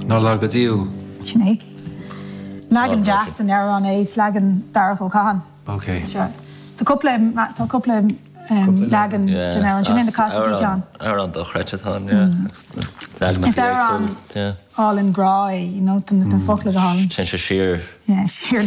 Nor lar go díú. Sinné. Lagan Justin ar an éis lagan Darach O'Cahan. Okay. Sure. Tá couple lagan general sin in the custody can. Around the Cretchethan, yeah. Is around all in Gray, you know, the Folkleg Hall. Change sheer. Yeah, sheer.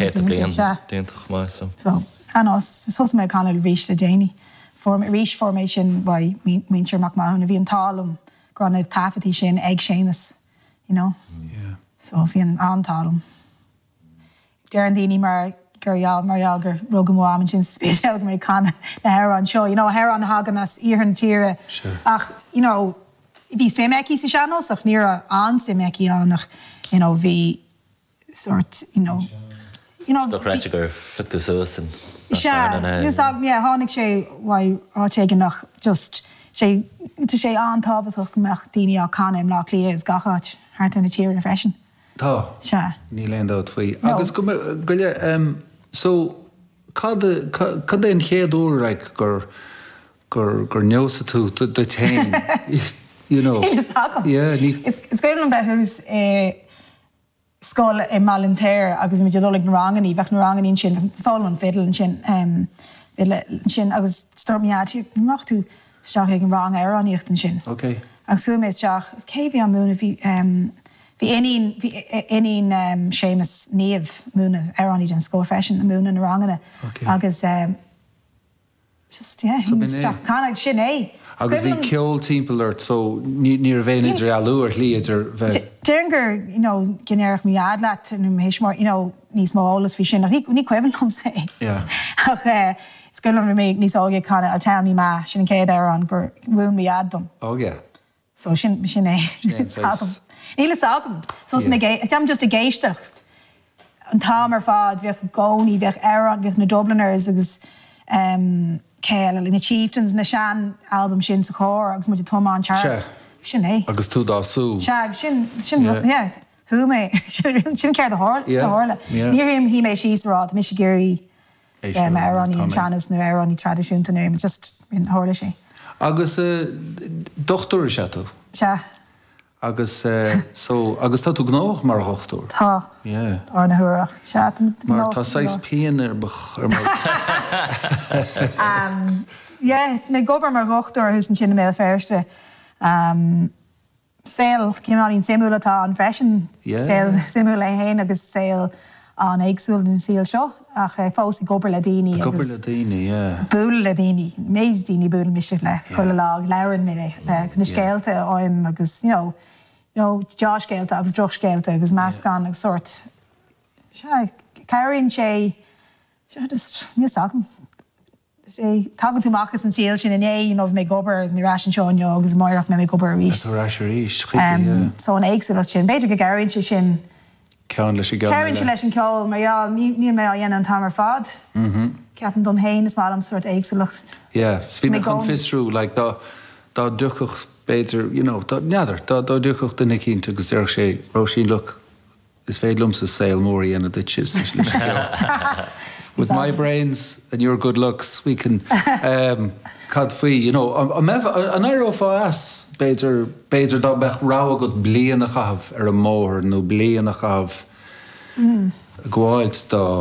So, I know, so me Connell reached the Janie. Reach formation by mean sure McMahon of Ian Talum, Granite Taffety Shin, Egg Seamus, you know. Yeah. So if Ian on Talum. Darren Dini Mar Gurial Marialger Rogamu and Shin Speech out me can the hair on show, you know, hair on Haganas, Ian Tira. Sure. You know, be Semeki Sishano, so near on Semeki on, you know, V sort, you know. The Cretchiger Fictus Wilson. Ja, you sag mir honig sé why taken nach just sé to sé an tafas och gemacht dini a can im la clear is gachat hart in a cheer refreshing. Tá. Ja. Ní lenda out foi. Agus golle so cad ein chéadú like gur neosa tú the tain. You know. Yeah, it's going on about who's Skol in Malintair agus mi dolig rangani vech rangani sin fallen fiddle and shin agus stormiat macht tu stach gegen rang an ichten shin. Okay. Agus so mes stach is KV am moon vi any Seamus Neve moon an gen score fashion the moon and rangana. Okay. Agus just yeah, can shin agus vi ceol timpealert so near vein idir alú líidir Dernger, you know, generic mi adlat and more, you know, nís má ólas fi sin ní cuivan lom sé. Yeah. Ach scoilm mé nís óge canna a tell mi má sin céad ar an gur bhfuil mi addom. Oh yeah. So sin é. Níle sagam. So I'm just a géistecht. An tám ar fad bheith gcónaí bheith an bheith na Dubliners agus Céil na Chieftains na sean album sin sa chór agus mu Tomán chart. Sin é. Agus tú dású. Shag, sin, yes. Who me? Sin care the horla. Near him, he may she's rod, Michigiri, Aroni and Chanos, no Aroni tradition to name, just in horla she. Agus dochtor is tú. Sha. Agus agus tá tú gnóch mar hochtúr. Tá. Yeah. Or na hurach. Sha. Mar tá 6 pean yeah, me gobar mar hochtúr who's in sin mail first. Sale came on in simulata on fashion. Yeah. Sale simula hain agus sale on eigsúil in seal show. Ach fósi gobar ledini. Gobar ledini, yeah. Búl ledini. Méis dini búl misich le. Colag, lauren nire. Gna skeelte oim agus, you know, Josh skeelte agus Josh skeelte agus mascan agus sort. Carrying sé, just, ní sagam. Tagan tú machas an síl sin in you know, me gobar, me rashin seonio, agus moirach me gobar rís. So an éagsúil sin, beidir go garin sin. Ceann leis Ceann leis an ceol, mar ní me dhéana an tamar fad. Ceapan dom hain is málam sort éagsúlacht. Yeah, sví me chun fisrú, like, da duchach beidir, you know, da duchach den icín tu agus sé, Roisin, look, is féidlum sa sail mórí and the ditches. With my brains and your good looks, we can cad fui, you know, an airo fás beidir da bech rá agat blian a chav ar a mór nó blian a chav gháilt da